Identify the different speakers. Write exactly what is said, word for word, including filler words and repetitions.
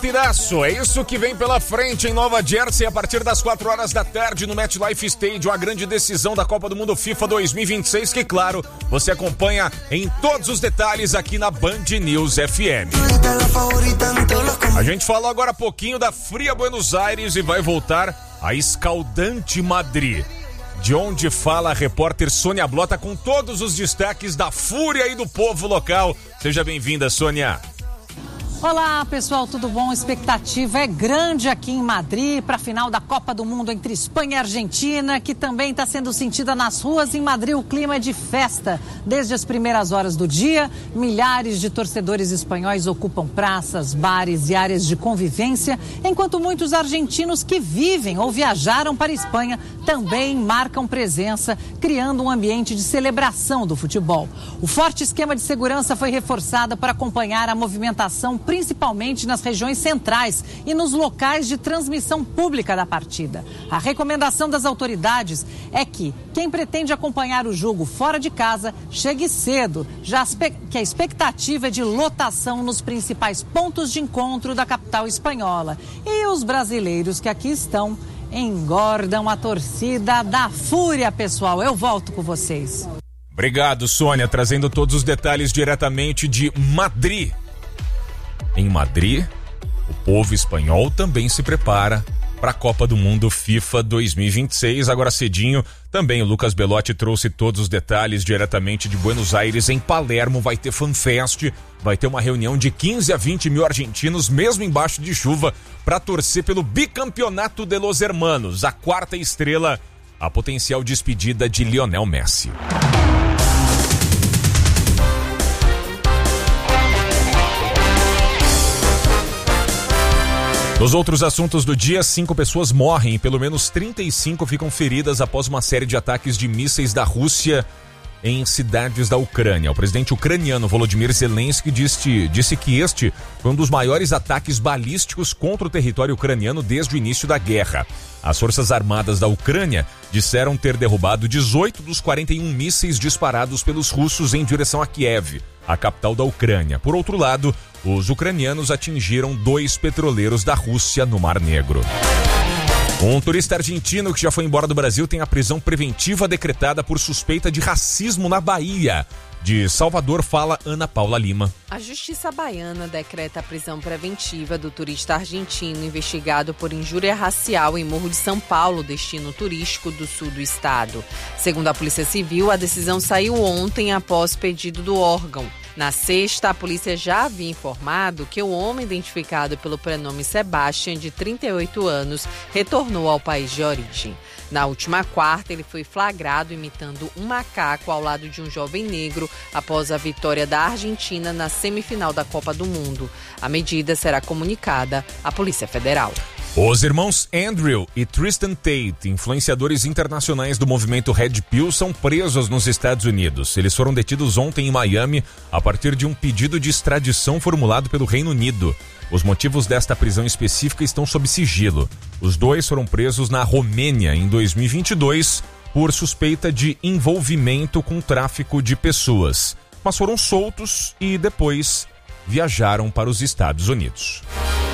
Speaker 1: Partidaço, é isso que vem pela frente em Nova Jersey a partir das quatro horas da tarde no MetLife Stadium, a grande decisão da Copa do Mundo FIFA dois mil e vinte e seis, que claro, você acompanha em todos os detalhes aqui na Band News F M. A gente falou agora há pouquinho da fria Buenos Aires e vai voltar à escaldante Madrid, de onde fala a repórter Sônia Blota com todos os destaques da fúria e do povo local. Seja bem-vinda, Sônia.
Speaker 2: Olá, pessoal, tudo bom? Expectativa é grande aqui em Madrid para a final da Copa do Mundo entre Espanha e Argentina, que também está sendo sentida nas ruas. Em Madrid, o clima é de festa. Desde as primeiras horas do dia, milhares de torcedores espanhóis ocupam praças, bares e áreas de convivência, enquanto muitos argentinos que vivem ou viajaram para a Espanha também marcam presença, criando um ambiente de celebração do futebol. O forte esquema de segurança foi reforçado para acompanhar a movimentação, principalmente nas regiões centrais e nos locais de transmissão pública da partida. A recomendação das autoridades é que quem pretende acompanhar o jogo fora de casa chegue cedo, já que a expectativa é de lotação nos principais pontos de encontro da capital espanhola. E os brasileiros que aqui estão engordam a torcida da fúria, pessoal. Eu volto com vocês.
Speaker 1: Obrigado, Sônia, trazendo todos os detalhes diretamente de Madrid. Em Madrid, o povo espanhol também se prepara para a Copa do Mundo FIFA dois mil e vinte e seis. Agora cedinho, também o Lucas Belotti trouxe todos os detalhes diretamente de Buenos Aires. Em Palermo vai ter FanFest, vai ter uma reunião de quinze a vinte mil argentinos, mesmo embaixo de chuva, para torcer pelo bicampeonato de los hermanos, a quarta estrela, a potencial despedida de Lionel Messi. Nos outros assuntos do dia, cinco pessoas morrem e pelo menos trinta e cinco ficam feridas após uma série de ataques de mísseis da Rússia em cidades da Ucrânia. O presidente ucraniano Volodymyr Zelensky disse, disse que este foi um dos maiores ataques balísticos contra o território ucraniano desde o início da guerra. As forças armadas da Ucrânia disseram ter derrubado dezoito dos quarenta e um mísseis disparados pelos russos em direção a Kiev, a capital da Ucrânia. Por outro lado, os ucranianos atingiram dois petroleiros da Rússia no Mar Negro. Um turista argentino que já foi embora do Brasil tem a prisão preventiva decretada por suspeita de racismo na Bahia. De Salvador fala Ana Paula Lima.
Speaker 3: A Justiça Baiana decreta a prisão preventiva do turista argentino investigado por injúria racial em Morro de São Paulo, destino turístico do sul do estado. Segundo a Polícia Civil, a decisão saiu ontem após pedido do órgão. Na sexta, a polícia já havia informado que o homem identificado pelo prenome Sebastian, de trinta e oito anos, retornou ao país de origem. Na última quarta, ele foi flagrado imitando um macaco ao lado de um jovem negro após a vitória da Argentina na semifinal da Copa do Mundo. A medida será comunicada à Polícia Federal.
Speaker 1: Os irmãos Andrew e Tristan Tate, influenciadores internacionais do movimento Red Pill, são presos nos Estados Unidos. Eles foram detidos ontem em Miami a partir de um pedido de extradição formulado pelo Reino Unido. Os motivos desta prisão específica estão sob sigilo. Os dois foram presos na Romênia em dois mil e vinte e dois por suspeita de envolvimento com tráfico de pessoas, mas foram soltos e depois viajaram para os Estados Unidos.